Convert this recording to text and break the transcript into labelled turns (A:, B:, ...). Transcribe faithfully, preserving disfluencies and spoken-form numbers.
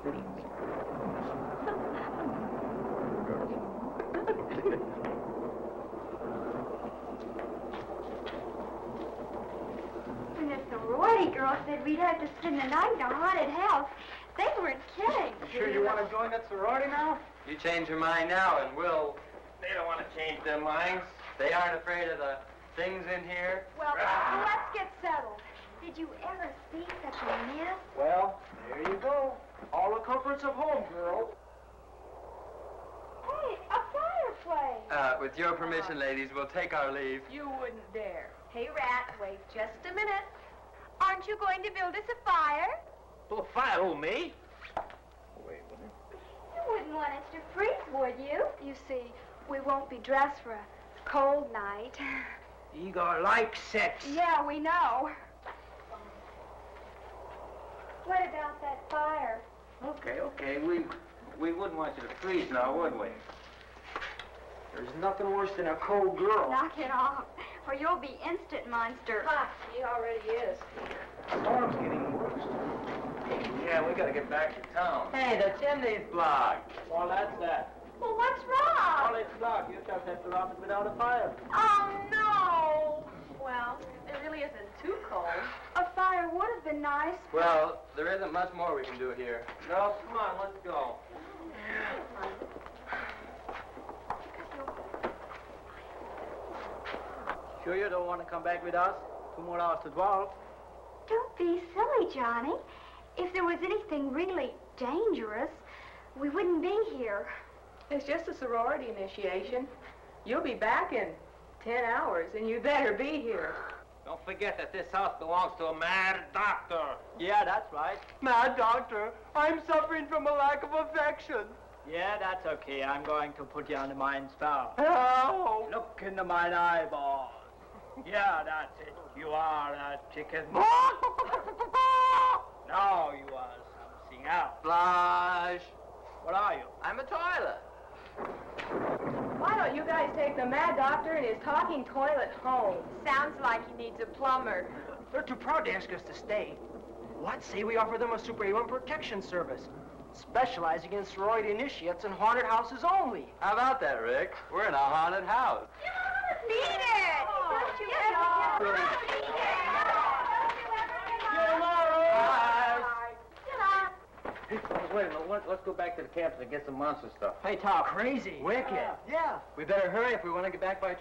A: When the sorority girls said we'd have to spend the night in a haunted house, they weren't kidding.
B: You sure you want to join that sorority now?
C: You change your mind now, and we'll... They don't want to change their minds. They aren't afraid of the things in here.
A: Well, well, let's get settled. Did you ever see such a mess?
B: Well, there you go. All the comforts of home, girl.
A: Hey, a fireplace.
C: Uh, with your permission, ladies, we'll take our leave.
D: You wouldn't dare.
A: Hey, Rat, wait just a minute. Aren't you going to build us a fire?
B: Well, fire, oh, me? Wait a minute.
A: You wouldn't want us to freeze, would you? You see, we won't be dressed for a cold night.
B: Igor likes sex.
A: Yeah, we know. What about that fire?
B: Okay, okay. We we wouldn't want you to freeze now, would we? There's nothing worse than a cold girl.
A: Knock it off, or you'll be instant monster.
D: Ha, he already is.
B: Storm's getting worse.
C: Yeah, we gotta get back to town. Hey, the chimney's blocked.
B: Well, that's that.
A: Well, what's wrong?
B: Well, it's blocked. You just have to rock it without a fire.
A: Oh, no.
D: Well, it really isn't too cold.
A: A fire would have been nice.
C: Well, there isn't much more we can do here.
B: No, come on, let's go. Sure you don't want to come back with us? Two more hours to twelve.
A: Don't be silly, Johnny. If there was anything really dangerous, we wouldn't be here.
D: It's just a sorority initiation. You'll be back in ten hours, and you better be here.
B: Don't forget that this house belongs to a mad doctor.
C: Yeah, that's right.
B: Mad doctor, I'm suffering from a lack of affection.
E: Yeah, that's okay. I'm going to put you under mine spell.
B: Help!
E: Look into mine eyeballs. Yeah, that's it. You are a chicken. Now you are something else.
C: Blanche.
E: What are you?
C: I'm a toilet.
D: Why don't you guys take the mad doctor and his talking toilet home?
A: Sounds like he needs a plumber.
B: They're too proud to ask us to stay. What say we offer them a superhuman protection service, specializing in sorority initiates and haunted houses only?
C: How about that, Rick? We're in a haunted house.
A: Need it! Don't you ever get it!
B: Hey, wait a minute. Let's, let's go back to the campus and get some monster stuff.
E: Hey, Tom.
B: Crazy.
E: Wicked.
B: Yeah.
C: We better hurry if we want to get back by